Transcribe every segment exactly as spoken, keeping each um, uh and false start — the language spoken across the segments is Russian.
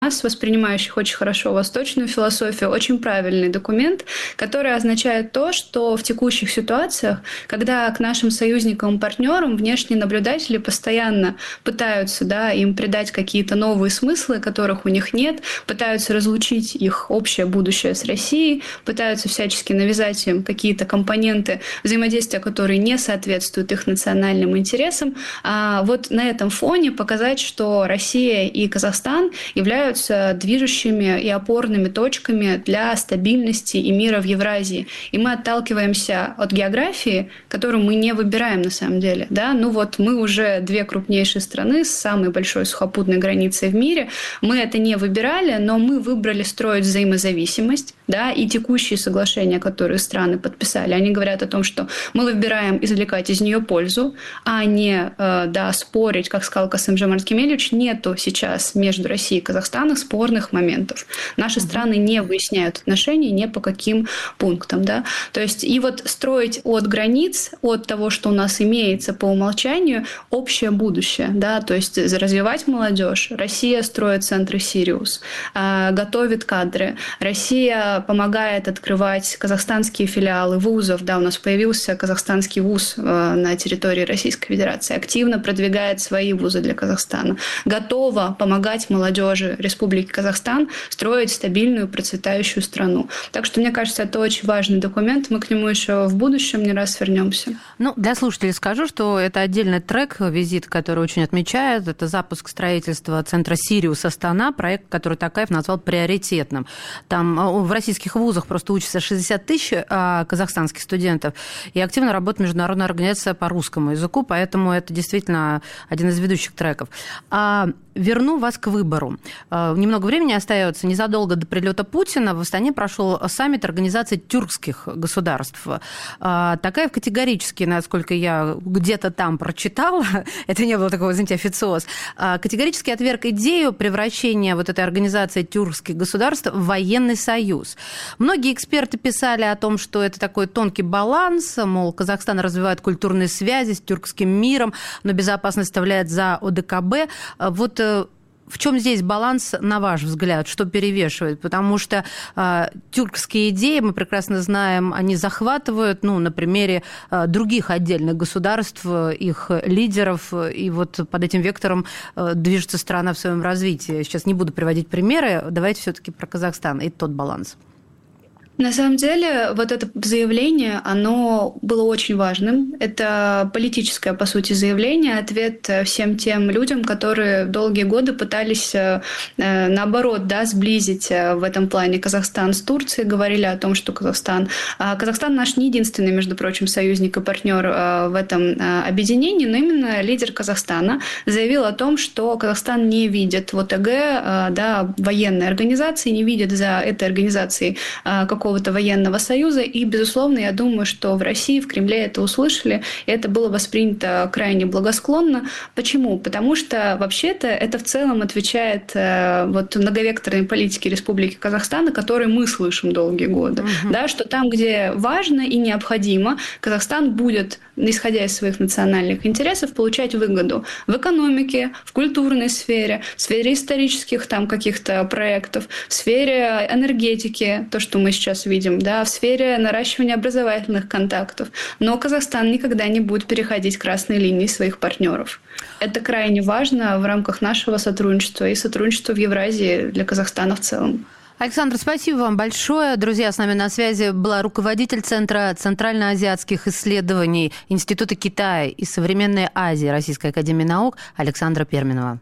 воспринимающих очень хорошо восточную философию, очень правильный документ, который означает то, что в текущих ситуациях, когда к нашим союзникам и партнерам внешние наблюдатели постоянно пытаются, да, им придать какие-то новые смыслы, которых у них нет, пытаются разлучить их общее будущее с Россией, пытаются всячески навязать им какие-то компоненты взаимодействия, которые не соответствуют их национальным интересам. А вот на этом фоне показать, что Россия и Казахстан являются движущими и опорными точками для стабильности и мира в Евразии. И мы отталкиваемся от географии, которую мы не выбираем на самом деле. Да? Ну вот мы уже две крупнейшие страны с самой большой сухопутной границей в мире. Мы это не выбирали, но мы выбрали строить взаимозависимость. Да? И текущие соглашения, которые страны подписали, они говорят о том, что мы выбираем извлекать из нее пользу, а не да, спорить, как сказал Касым-Жомарт Кемелевич, нету сейчас между Россией и Казахстаном спорных моментов. Наши mm-hmm. страны не выясняют отношения ни по каким пунктам. Да? То есть и вот строить от границ, от того, что у нас имеется по умолчанию, общее будущее. Да? То есть развивать молодежь. Россия строит центры Сириус, готовит кадры. Россия помогает открывать казахстанские филиалы вузов. Да, у нас появился казахстанский вуз на территории Российской Федерации. Активно продвигает свои вузы для Казахстана. Готова помогать молодежи Республики Казахстан строить стабильную, процветающую страну. Так что, мне кажется, это очень важный документ. Мы к нему еще в будущем не раз вернемся. Ну, для слушателей скажу, что это отдельный трек, визит, который очень отмечает. Это запуск строительства центра Сириус Астана, проект, который Токаев назвал приоритетным. Там в российских вузах просто учатся шестьдесят тысяч казахстанских студентов, и активно работает международная организация по русскому языку, поэтому это действительно один из ведущих треков. А верну вас к выбору. Немного времени остается. Незадолго до прилета Путина в Астане прошел саммит Организации тюркских государств. Токаев категорически, насколько я где-то там прочитала, это не было такого, знаете, официоз, категорически отверг идею превращения вот этой организации тюркских государств в военный союз. Многие эксперты писали о том, что это такой тонкий баланс, мол, Казахстан развивает культурные связи с тюркским миром, но безопасность оставляет за ОДКБ. Вот в чем здесь баланс, на ваш взгляд, что перевешивает? Потому что э, тюркские идеи, мы прекрасно знаем, они захватывают, ну, на примере э, других отдельных государств, их лидеров, и вот под этим вектором э, движется страна в своем развитии. Сейчас не буду приводить примеры, давайте все-таки про Казахстан и тот баланс. На самом деле, вот это заявление, оно было очень важным. Это политическое, по сути, заявление, ответ всем тем людям, которые долгие годы пытались, наоборот, да, сблизить в этом плане Казахстан с Турцией, говорили о том, что Казахстан... Казахстан наш не единственный, между прочим, союзник и партнер в этом объединении, но именно лидер Казахстана заявил о том, что Казахстан не видит в ОТГ, да, военной организации, не видит за этой организацией какого какого-то военного союза. И, безусловно, я думаю, что в России, в Кремле это услышали, и это было воспринято крайне благосклонно. Почему? Потому что, вообще-то, это в целом отвечает вот, многовекторной политике Республики Казахстан, о которой мы слышим долгие годы. Uh-huh. Да, что там, где важно и необходимо, Казахстан будет, исходя из своих национальных интересов, получать выгоду в экономике, в культурной сфере, в сфере исторических там, каких-то проектов, в сфере энергетики, то, что мы сейчас видим, да, в сфере наращивания образовательных контактов. Но Казахстан никогда не будет переходить красные линии своих партнеров. Это крайне важно в рамках нашего сотрудничества и сотрудничества в Евразии для Казахстана в целом. Александр, спасибо вам большое. Друзья, с нами на связи была руководитель Центра центральноазиатских исследований Института Китая и современной Азии Российской академии наук Александра Перминова.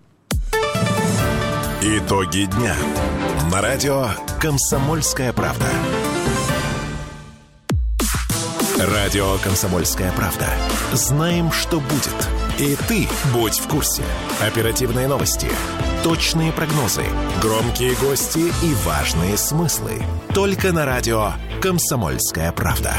Итоги дня. На радио «Комсомольская правда». Радио «Комсомольская правда». Знаем, что будет. И ты будь в курсе. Оперативные новости, точные прогнозы, громкие гости и важные смыслы. Только на радио «Комсомольская правда».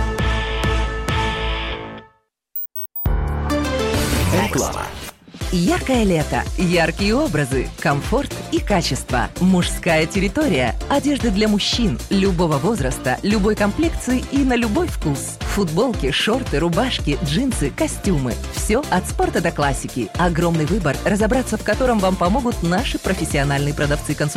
Реклама. Яркое лето, яркие образы, комфорт и качество. Мужская территория. Одежда для мужчин любого возраста, любой комплекции и на любой вкус. Футболки, шорты, рубашки, джинсы, костюмы. Все от спорта до классики. Огромный выбор, разобраться в котором вам помогут наши профессиональные продавцы-консультанты.